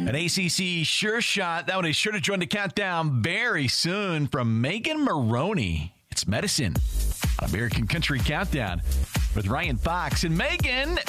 An ACC sure shot. That one is sure to join the countdown very soon from Megan Maroney. It's Medicine on American Country Countdown with Ryan Fox. And Megan